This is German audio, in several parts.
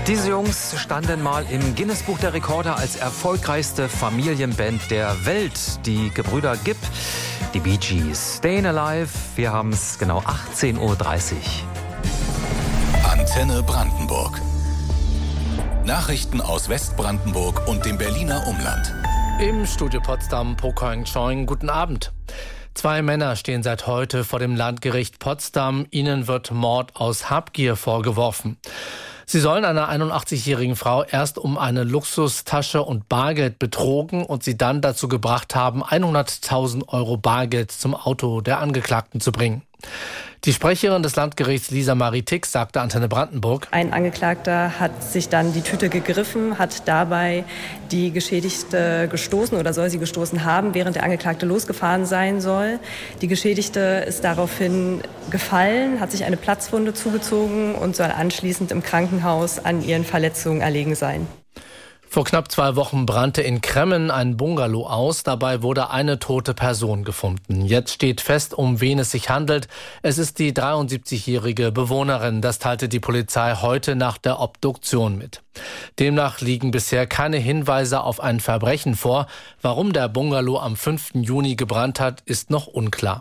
Diese Jungs standen mal im Guinness-Buch der Rekorde als erfolgreichste Familienband der Welt. Die Gebrüder Gibb, die Bee Gees. Stayin' Alive, wir haben es genau 18:30 Uhr. Antenne Brandenburg. Nachrichten aus Westbrandenburg und dem Berliner Umland. Im Studio Potsdam, Pokoing Choing, guten Abend. 2 Männer stehen seit heute vor dem Landgericht Potsdam. Ihnen wird Mord aus Habgier vorgeworfen. Sie sollen eine 81-jährigen Frau erst um eine Luxustasche und Bargeld betrogen und sie dann dazu gebracht haben, 100.000 Euro Bargeld zum Auto der Angeklagten zu bringen. Die Sprecherin des Landgerichts Lisa Marie Tix sagte Antenne Brandenburg: Ein Angeklagter hat sich dann die Tüte gegriffen, hat dabei die Geschädigte gestoßen oder soll sie gestoßen haben, während der Angeklagte losgefahren sein soll. Die Geschädigte ist daraufhin gefallen, hat sich eine Platzwunde zugezogen und soll anschließend im Krankenhaus an ihren Verletzungen erlegen sein. Vor knapp 2 Wochen brannte in Kremmen ein Bungalow aus. Dabei wurde eine tote Person gefunden. Jetzt steht fest, um wen es sich handelt. Es ist die 73-jährige Bewohnerin. Das teilte die Polizei heute nach der Obduktion mit. Demnach liegen bisher keine Hinweise auf ein Verbrechen vor. Warum der Bungalow am 5. Juni gebrannt hat, ist noch unklar.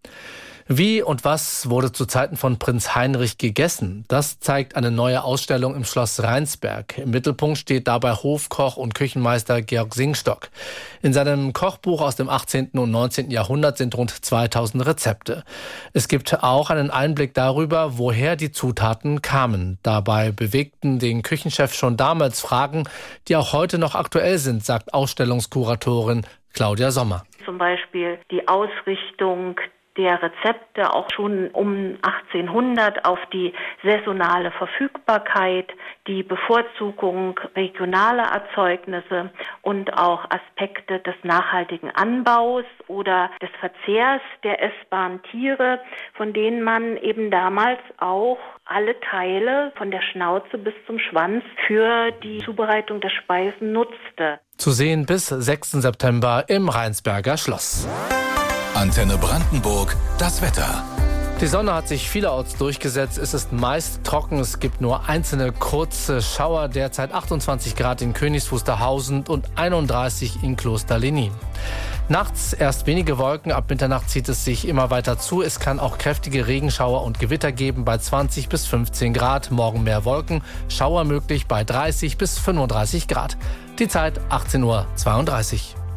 Wie und was wurde zu Zeiten von Prinz Heinrich gegessen? Das zeigt eine neue Ausstellung im Schloss Rheinsberg. Im Mittelpunkt steht dabei Hofkoch und Küchenmeister Georg Singstock. In seinem Kochbuch aus dem 18. und 19. Jahrhundert sind rund 2000 Rezepte. Es gibt auch einen Einblick darüber, woher die Zutaten kamen. Dabei bewegten den Küchenchef schon damals Fragen, die auch heute noch aktuell sind, sagt Ausstellungskuratorin Claudia Sommer. Zum Beispiel die Ausrichtung der Rezepte auch schon um 1800 auf die saisonale Verfügbarkeit, die Bevorzugung regionaler Erzeugnisse und auch Aspekte des nachhaltigen Anbaus oder des Verzehrs der essbaren Tiere, von denen man eben damals auch alle Teile von der Schnauze bis zum Schwanz für die Zubereitung der Speisen nutzte. Zu sehen bis 6. September im Rheinsberger Schloss. Antenne Brandenburg, das Wetter. Die Sonne hat sich vielerorts durchgesetzt. Es ist meist trocken. Es gibt nur einzelne kurze Schauer. Derzeit 28 Grad in Königs Wusterhausen und 31 in Kloster Lenin. Nachts erst wenige Wolken. Ab Mitternacht zieht es sich immer weiter zu. Es kann auch kräftige Regenschauer und Gewitter geben bei 20 bis 15 Grad. Morgen mehr Wolken. Schauer möglich bei 30 bis 35 Grad. Die Zeit 18:32 Uhr.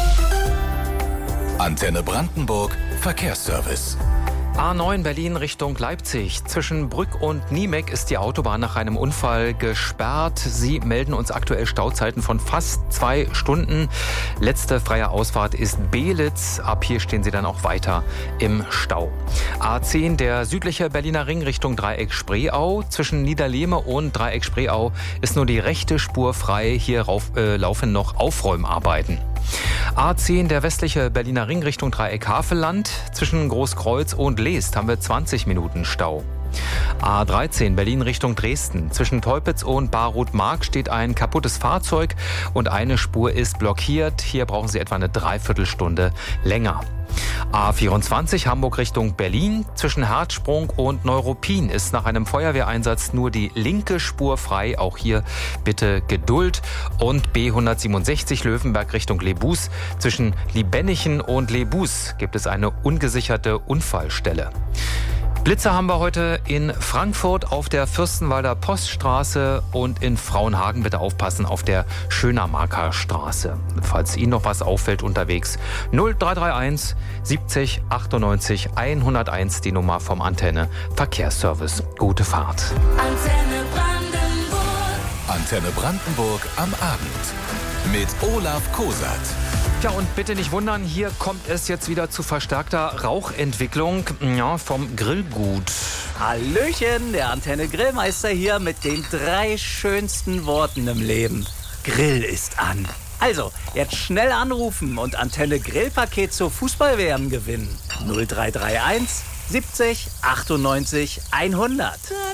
Antenne Brandenburg, Verkehrsservice. A9 Berlin Richtung Leipzig. Zwischen Brück und Niemek ist die Autobahn nach einem Unfall gesperrt. Sie melden uns aktuell Stauzeiten von fast 2 Stunden. Letzte freie Ausfahrt ist Beelitz. Ab hier stehen Sie dann auch weiter im Stau. A10 der südliche Berliner Ring Richtung Dreieck Spreeau. Zwischen Niederlehme und Dreieck Spreeau ist nur die rechte Spur frei. Hier laufen noch Aufräumarbeiten. A10 der westliche Berliner Ring Richtung Dreieck Havelland. Zwischen Großkreuz und Leest haben wir 20 Minuten Stau. A13 Berlin Richtung Dresden. Zwischen Teupitz und Baruth-Mark steht ein kaputtes Fahrzeug und eine Spur ist blockiert. Hier brauchen Sie etwa eine Dreiviertelstunde länger. A24 Hamburg Richtung Berlin. Zwischen Herzsprung und Neuruppin ist nach einem Feuerwehreinsatz nur die linke Spur frei. Auch hier bitte Geduld. Und B167 Löwenberg Richtung Lebus. Zwischen Liebenichen und Lebus gibt es eine ungesicherte Unfallstelle. Blitzer haben wir heute in Frankfurt auf der Fürstenwalder Poststraße und in Frauenhagen. Bitte aufpassen auf der Schönermarker Straße. Falls Ihnen noch was auffällt unterwegs, 0331 70 98 101 die Nummer vom Antenne Verkehrsservice. Gute Fahrt. Antenne Brandenburg. Antenne Brandenburg am Abend mit Olaf Kosat. Ja, und bitte nicht wundern, hier kommt es jetzt wieder zu verstärkter Rauchentwicklung vom Grillgut. Hallöchen, der Antenne Grillmeister hier mit den 3 schönsten Worten im Leben. Grill ist an. Also, jetzt schnell anrufen und Antenne Grillpaket zur Fußball-WM gewinnen. 0331 70 98 100.